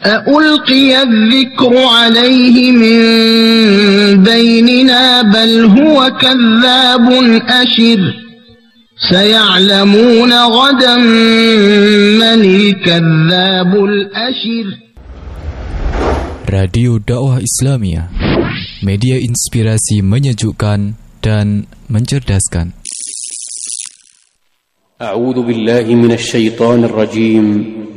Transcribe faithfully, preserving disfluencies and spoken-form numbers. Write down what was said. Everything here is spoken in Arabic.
أألقي الذكر عليه من بيننا بل هو كذاب أشر سيعلمون غدا من الكذاب الأشر. Radio Dakwah Islamiyah, media inspirasi menyejukkan dan mencerdaskan. A'udzu billahi minasy syaithanir rajim.